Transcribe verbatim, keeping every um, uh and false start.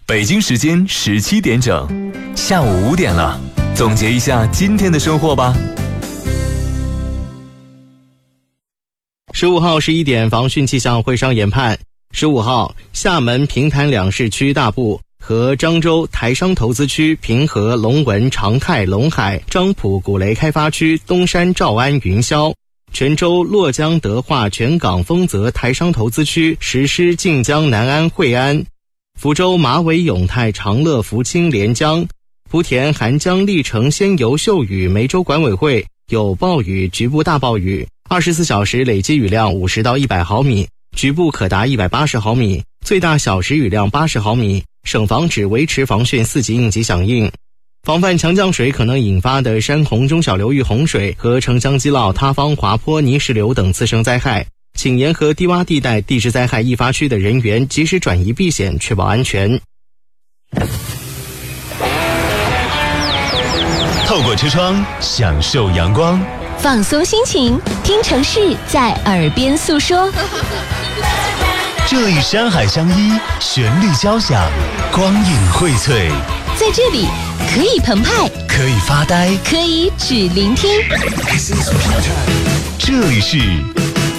北京时间十七点整，下午五点了，总结一下今天的收获吧。 十五号十一点，防汛气象会商研判。十五号，厦门平潭两市区大部和漳州台商投资区、平和、龙文、长泰、龙海、漳浦、古雷开发区、东山、诏安、云霄、泉州、洛江、德化、全港、丰泽台商投资区实施晋江、南安、惠安、福州、马尾、永泰、长乐、福清、连江、莆田、韩江、历城、仙游、秀屿、梅州管委会有暴雨，局部大暴雨，二十四小时累计雨量五十到一百毫米，局部可达一百八十毫米，最大小时雨量八十毫米。省防指维持防汛四级应急响应，防范强降水可能引发的山洪中小流域洪水和城乡基涝、塌方、滑坡、泥石流等次生灾害，请沿河低洼地带地质灾害易发区的人员及时转移避险，确保安全。 透过车窗享受阳光， 放松心情，听城市在耳边诉说。 这里山海相依，旋律交响，光影荟萃。 在这里可以澎湃， 可以发呆， 可以只聆听。 这里是